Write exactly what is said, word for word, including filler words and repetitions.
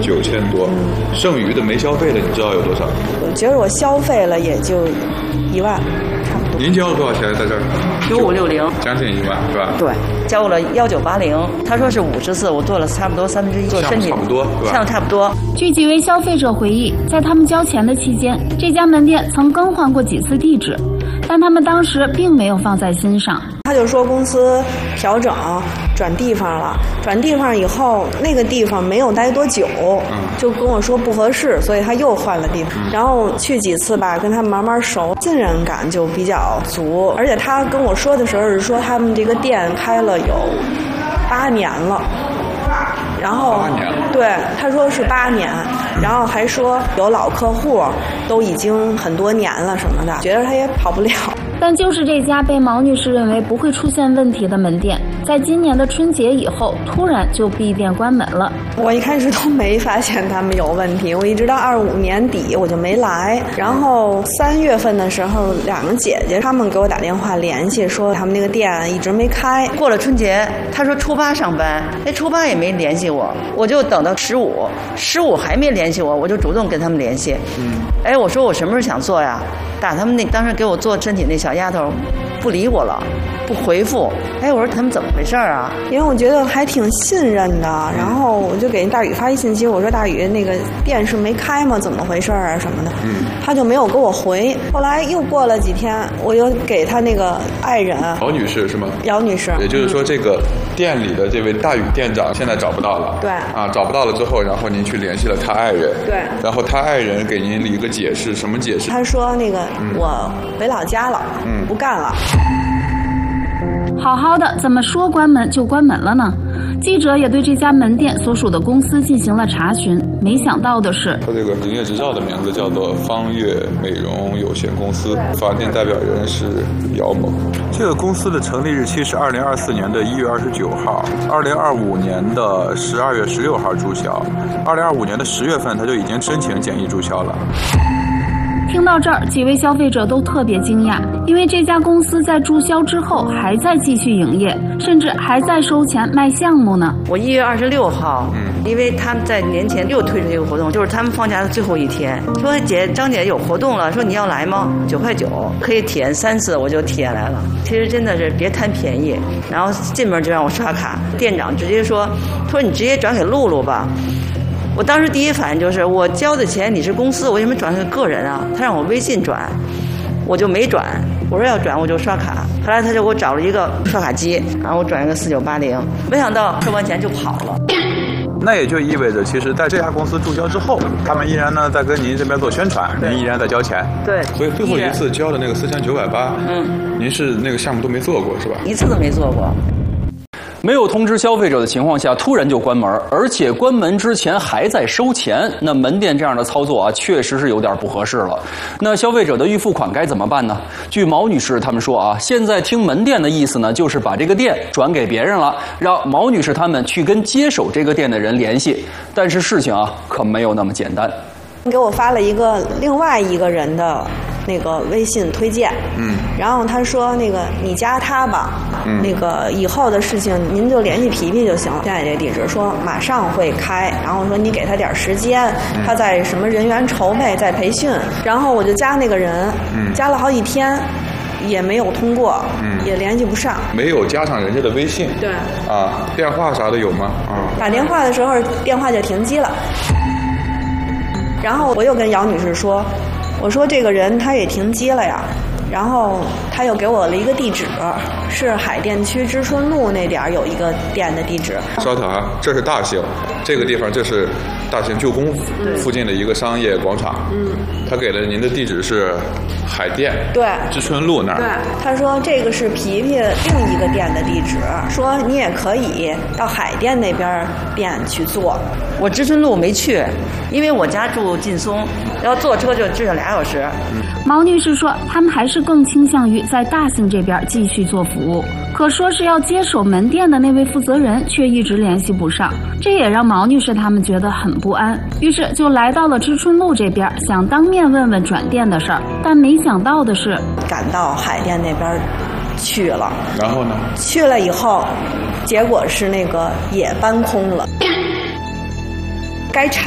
九千多，嗯、剩余的没消费的，你知道有多少？ 我觉得我消费了也就一万。 您交了多少钱在这儿？ 九五六零， 将近一万是吧？ 对，交了幺九八零。他说是五十次，我做了差不多三分之一，做身体差不多，是吧？ 像差不多。 据几位消费者回忆，在他们交钱的期间，这家门店曾更换过几次地址，但他们当时并没有放在心上。 他就说公司调整转地方了，转地方以后那个地方没有待多久，就跟我说不合适，所以他又换了地方。然后去几次吧，跟他慢慢熟，信任感就比较足。而且他跟我说的时候是说他们这个店开了有八年了。然后对他说是八年，然后还说有老客户都已经很多年了什么的，觉得他也跑不了。 但就是这家被毛女士认为不会出现问题的门店，在今年的春节以后突然就闭店关门了。 我一开始都没发现他们有问题，我一直到二五年底我就没来。然后三月份的时候，两个姐姐他们给我打电话联系说他们那个店一直没开。 过了春节，他说初八上班，哎，初八也没联系我，我就等到十五，十五还没联系我，我就主动跟他们联系。嗯，哎，我说我什么时候想做呀？打他们那当时给我做身体那小丫头不理我了，不回复。哎，我说他们怎么回事啊？ 因为我觉得还挺信任的，然后我就给大宇发一信息，我说大宇那个店是没开吗？怎么回事啊什么的。嗯，他就没有给我回。后来又过了几天，我又给他那个爱人姚女士是吗？ 姚女士。 也就是说，这个店里的这位大宇店长现在找不到了。 对。 啊，找不到了之后，然后您去联系了他爱人。 对。 然后他爱人给您一个解释，什么解释？ 他说那个、嗯、我回老家了，嗯，不干了。 好好的，怎么说关门就关门了呢？记者也对这家门店所属的公司进行了查询，没想到的是， 他这个营业执照的名字叫做方悦美容有限公司，法定代表人是姚某。这个公司的成立日期是二零二四年的一月二十九号，二零二五年的十二月十六号注销，二零二五年的十月份他就已经申请简易注销了。 听到这儿，几位消费者都特别惊讶，因为这家公司在注销之后还在继续营业，甚至还在收钱卖项目呢。 我一月二十六号，嗯，因为他们在年前又推出一个活动，就是他们放假的最后一天，说姐张姐有活动了，说你要来吗？九块九可以体验三次，我就体验来了。其实真的是别贪便宜，然后进门就让我刷卡，店长直接说，说你直接转给露露吧。我当时第一反应就是，我交的钱你是公司，我为什么转给个人啊？他让我微信转，我就没转。我说要转我就刷卡。后来他就给我找了一个刷卡机，然后我转一个四九八零，没想到收完钱就跑了。 那也就意味着，其实在这家公司注销之后，他们依然呢在跟您这边做宣传，您依然在交钱。 对。 所以最后一次交的那个四千九百八，嗯，您是那个项目都没做过是吧？ 一次都没做过。 没有通知消费者的情况下突然就关门，而且关门之前还在收钱，那门店这样的操作啊，确实是有点不合适了。那消费者的预付款该怎么办呢？据毛女士他们说啊，现在听门店的意思呢，就是把这个店转给别人了，让毛女士他们去跟接手这个店的人联系。但是事情啊，可没有那么简单。 给我发了一个另外一个人的那个微信推荐，嗯，然后他说那个你加他吧，嗯，那个以后的事情您就联系皮皮就行。现在这地址说马上会开，然后说你给他点时间，嗯，他在什么人员筹备，在培训，然后我就加那个人，嗯，加了好几天。也没有通过，嗯，也联系不上， 没有加上人家的微信， 对， 啊，电话啥的有吗？啊， 打电话的时候电话就停机了。然后我又跟姚女士说，我说这个人他也停机了呀，然后他又给我了一个地址，是海淀区知春路那点有一个店的地址。 稍等啊，这是大兴，这个地方这是大兴旧宫附近的一个商业广场。嗯，他给了您的地址是海淀， 对， 知春路那儿。 对，他说这个是皮皮另一个店的地址，说你也可以到海淀那边店去做。 我知春路没去，因为我家住劲松，要坐车就至少俩小时。 嗯，毛女士说，他们还是更倾向于在大兴这边继续做服务，可说是要接手门店的那位负责人却一直联系不上，这也让毛女士他们觉得很不安，于是就来到了知春路这边，想当面问问转店的事儿，但没想到的是， 赶到海淀那边去了， 然后呢？ 去了以后，结果是那个也搬空了。该查